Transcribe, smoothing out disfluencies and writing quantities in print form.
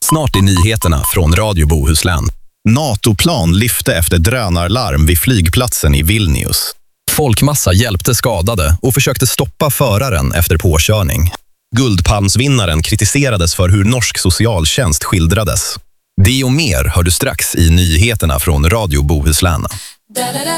Snart i nyheterna från Radio Bohuslän. NATO-plan lyfte efter drönarlarm vid flygplatsen i Vilnius. Folkmassa hjälpte skadade och försökte stoppa föraren efter påkörning. Guldpalmsvinnaren kritiserades för hur norsk socialtjänst skildrades. Det och mer hör du strax i nyheterna från Radio Bohuslän.